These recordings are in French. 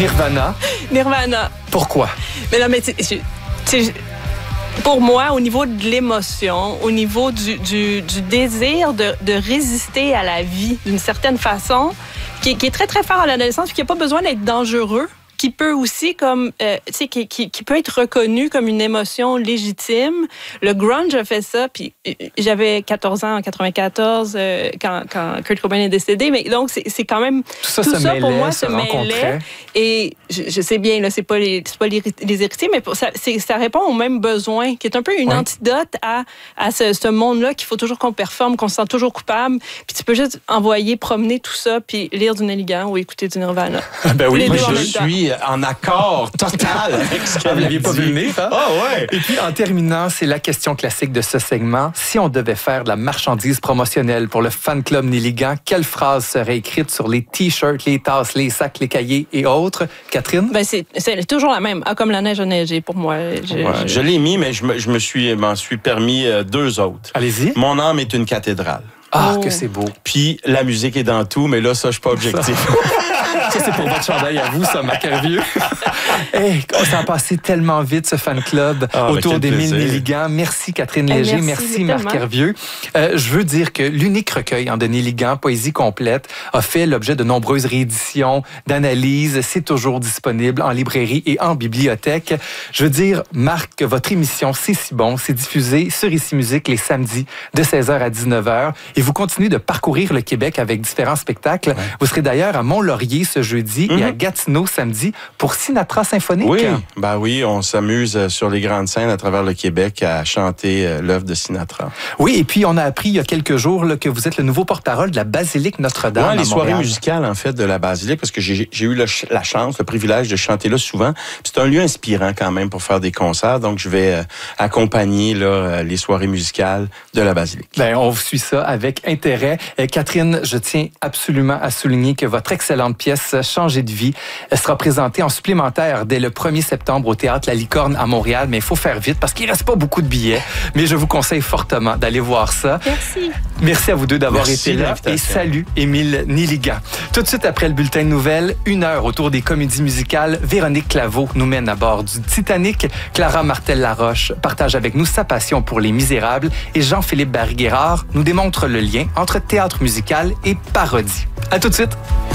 Nirvana. Nirvana. Pourquoi? Mais non, mais pour moi, au niveau de l'émotion, au niveau du désir de résister à la vie d'une certaine façon, qui est très, très fort à l'adolescence, puis qui n'a pas besoin d'être dangereux, qui peut aussi comme qui peut être reconnu comme une émotion légitime. Le grunge a fait ça, puis j'avais 14 ans en 94 quand Kurt Cobain est décédé, mais donc c'est quand même tout ça pour moi se mêlait. Et je sais bien là, c'est pas les héritiers, mais ça répond au même besoin, qui est un peu une antidote à ce monde-là qu'il faut toujours qu'on performe, qu'on se sent toujours coupable, puis tu peux juste envoyer promener tout ça, puis lire du Nelligan ou écouter du Nirvana. Ben oui, moi je suis en accord total avec ce qu'elle Vous l'aviez pas vu venir, hein? Ah ouais! Et puis, en terminant, c'est la question classique de ce segment. Si on devait faire de la marchandise promotionnelle pour le fan club Nelligan, quelle phrase serait écrite sur les t-shirts, les tasses, les sacs, les cahiers et autres? Catherine? Ben c'est toujours la même. Ah, comme la neige a neigé pour moi. Je l'ai mis, mais je m'en suis permis deux autres. Allez-y. Mon âme est une cathédrale. Ah, que c'est beau. Puis la musique est dans tout, mais là, ça, je suis pas objectif. Ça, c'est pour votre chandail à vous, ça, Marc Hervieux. Hey, ça a passé tellement vite, ce fan club autour d'Émile Nelligan. Merci, Catherine Léger. Merci Marc Hervieux. Je veux dire que l'unique recueil de Nelligan, Poésie complète, a fait l'objet de nombreuses rééditions, d'analyses. C'est toujours disponible en librairie et en bibliothèque. Je veux dire, Marc, que votre émission C'est si bon, c'est diffusé sur Ici Musique les samedis de 16h à 19h. Et vous continuez de parcourir le Québec avec différents spectacles. Ouais. Vous serez d'ailleurs à Mont-Laurier ce jeudi et à Gatineau samedi pour Sinatra Symphonique. Oui, ben oui, on s'amuse sur les grandes scènes à travers le Québec à chanter l'œuvre de Sinatra. Oui, et puis on a appris il y a quelques jours là, que vous êtes le nouveau porte-parole de la Basilique Notre-Dame. Oui, les soirées musicales en fait de la Basilique, parce que j'ai eu la chance, le privilège de chanter là souvent. C'est un lieu inspirant quand même pour faire des concerts, donc je vais accompagner là, les soirées musicales de la Basilique. Ben, on suit ça avec intérêt. Catherine, je tiens absolument à souligner que votre excellente pièce Changer de vie sera présentée en supplémentaire dès le 1er septembre au Théâtre La Licorne à Montréal, mais il faut faire vite parce qu'il ne reste pas beaucoup de billets. Mais je vous conseille fortement d'aller voir ça. Merci. Merci à vous deux d'avoir été là et salut Émile Nelligan. Tout de suite après le bulletin de nouvelles, 1 heure autour des comédies musicales, Véronique Claveau nous mène à bord du Titanic. Clara Martel-Laroche partage avec nous sa passion pour Les Misérables et Jean-Philippe Barry-Guérard nous démontre le lien entre théâtre musical et parodie. À tout de suite.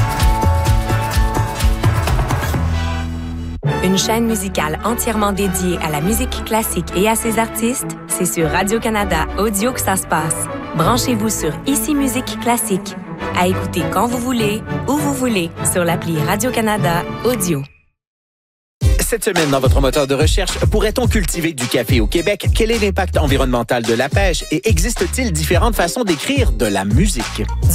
Une chaîne musicale entièrement dédiée à la musique classique et à ses artistes, c'est sur Radio-Canada Audio que ça se passe. Branchez-vous sur Ici Musique Classique. À écouter quand vous voulez, où vous voulez, sur l'appli Radio-Canada Audio. Cette semaine, dans votre moteur de recherche, pourrait-on cultiver du café au Québec? Quel est l'impact environnemental de la pêche? Et existe-t-il différentes façons d'écrire de la musique?